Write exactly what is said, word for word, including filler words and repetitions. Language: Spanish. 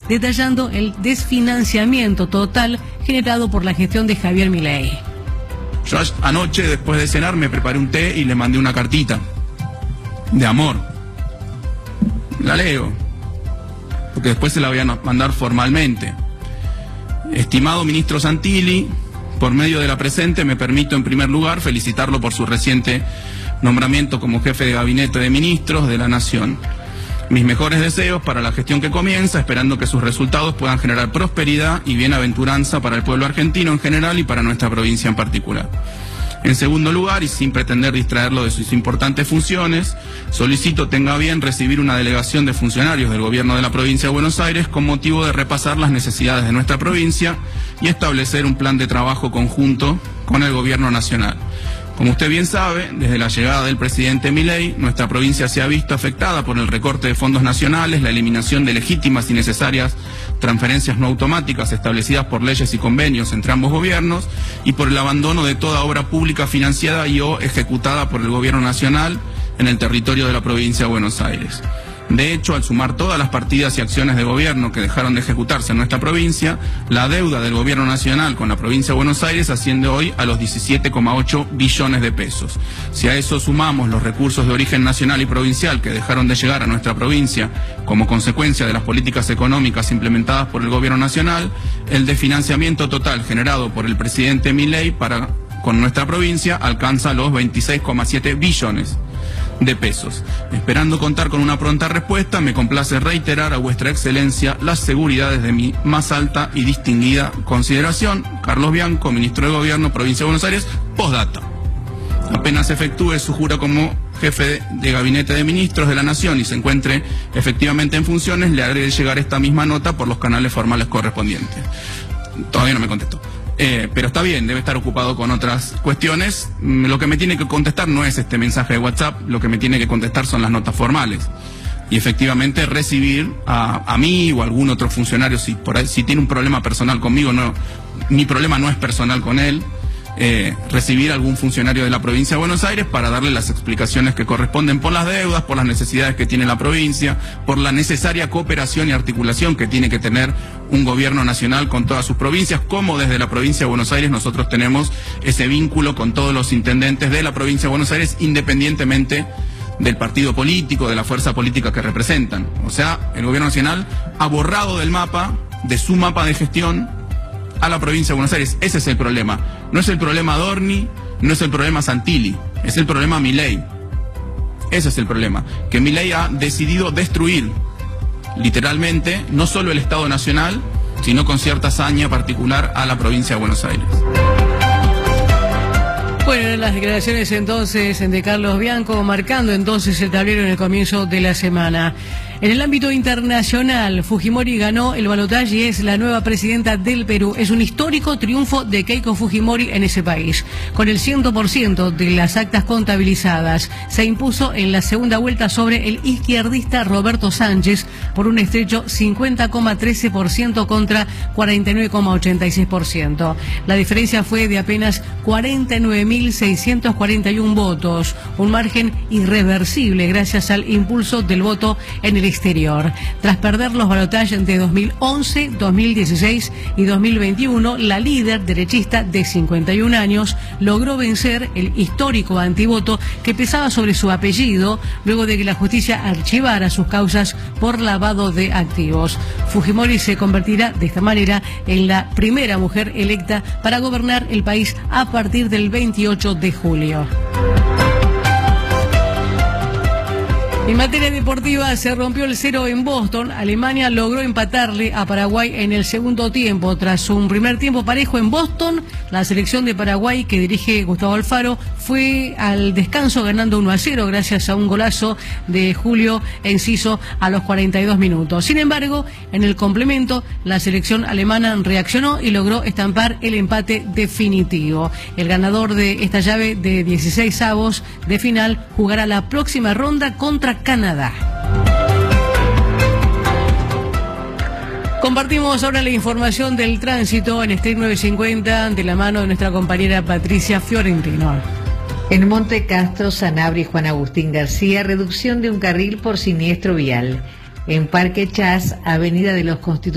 detallando el desfinanciamiento total generado por la gestión de Javier Milei. Yo anoche, después de cenar, me preparé un té y le mandé una cartita de amor. La leo, porque después se la voy a mandar formalmente. Estimado ministro Santilli, por medio de la presente me permito en primer lugar felicitarlo por su reciente nombramiento como jefe de gabinete de ministros de la Nación. Mis mejores deseos para la gestión que comienza, esperando que sus resultados puedan generar prosperidad y bienaventuranza para el pueblo argentino en general y para nuestra provincia en particular. En segundo lugar, y sin pretender distraerlo de sus importantes funciones, solicito tenga bien recibir una delegación de funcionarios del gobierno de la provincia de Buenos Aires con motivo de repasar las necesidades de nuestra provincia y establecer un plan de trabajo conjunto con el gobierno nacional. Como usted bien sabe, desde la llegada del presidente Milei, nuestra provincia se ha visto afectada por el recorte de fondos nacionales, la eliminación de legítimas y necesarias transferencias no automáticas establecidas por leyes y convenios entre ambos gobiernos y por el abandono de toda obra pública financiada y o ejecutada por el gobierno nacional en el territorio de la provincia de Buenos Aires. De hecho, al sumar todas las partidas y acciones de gobierno que dejaron de ejecutarse en nuestra provincia, la deuda del gobierno nacional con la provincia de Buenos Aires asciende hoy a los diecisiete coma ocho billones de pesos. Si a eso sumamos los recursos de origen nacional y provincial que dejaron de llegar a nuestra provincia como consecuencia de las políticas económicas implementadas por el gobierno nacional, el desfinanciamiento total generado por el presidente Milei para con nuestra provincia alcanza los veintiséis coma siete billones de pesos. Esperando contar con una pronta respuesta, me complace reiterar a vuestra excelencia las seguridades de mi más alta y distinguida consideración. Carlos Bianco, ministro de Gobierno, provincia de Buenos Aires, postdata. Apenas efectúe su jura como jefe de, de gabinete de ministros de la Nación y se encuentre efectivamente en funciones, le haré llegar esta misma nota por los canales formales correspondientes. Todavía no me contestó. Eh, pero está bien, debe estar ocupado con otras cuestiones. Lo que me tiene que contestar no es este mensaje de WhatsApp, lo que me tiene que contestar son las notas formales. Y efectivamente recibir a, a mí o a algún otro funcionario, si, por ahí, si tiene un problema personal conmigo, no, mi problema no es personal con él, eh, recibir a algún funcionario de la provincia de Buenos Aires para darle las explicaciones que corresponden por las deudas, por las necesidades que tiene la provincia, por la necesaria cooperación y articulación que tiene que tener un gobierno nacional con todas sus provincias, como desde la provincia de Buenos Aires nosotros tenemos ese vínculo con todos los intendentes de la provincia de Buenos Aires, independientemente del partido político, de la fuerza política que representan. O sea, el gobierno nacional ha borrado del mapa, de su mapa de gestión, a la provincia de Buenos Aires. Ese es el problema. No es el problema Dorni, no es el problema Santilli, es el problema Milei. Ese es el problema, que Milei ha decidido destruir literalmente no solo el Estado Nacional, sino con cierta hazaña particular a la provincia de Buenos Aires. Bueno, las declaraciones entonces de Carlos Bianco, marcando entonces el tablero en el comienzo de la semana. En el ámbito internacional, Fujimori ganó el balotaje y es la nueva presidenta del Perú. Es un histórico triunfo de Keiko Fujimori en ese país. Con el cien por ciento de las actas contabilizadas, se impuso en la segunda vuelta sobre el izquierdista Roberto Sánchez por un estrecho cincuenta coma trece por ciento contra cuarenta y nueve coma ochenta y seis por ciento. La diferencia fue de apenas cuarenta y nueve mil seiscientos cuarenta y uno votos, un margen irreversible gracias al impulso del voto en el exterior. Tras perder los balotajes de dos mil once, dos mil dieciséis y dos mil veintiuno, la líder derechista de cincuenta y un años logró vencer el histórico antivoto que pesaba sobre su apellido luego de que la justicia archivara sus causas por lavado de activos. Fujimori se convertirá de esta manera en la primera mujer electa para gobernar el país a partir del veintiocho de julio. En materia deportiva, se rompió el cero en Boston. Alemania logró empatarle a Paraguay en el segundo tiempo. Tras un primer tiempo parejo en Boston, la selección de Paraguay, que dirige Gustavo Alfaro, fue al descanso ganando uno a cero gracias a un golazo de Julio Enciso a los cuarenta y dos minutos. Sin embargo, en el complemento, la selección alemana reaccionó y logró estampar el empate definitivo. El ganador de esta llave de dieciséis avos de final jugará la próxima ronda contra Canadá. Compartimos ahora la información del tránsito en Street novecientos cincuenta de la mano de nuestra compañera Patricia Fiorentino. En Monte Castro, Sanabria y Juan Agustín García, reducción de un carril por siniestro vial. En Parque Chas, Avenida de los Constituyentes.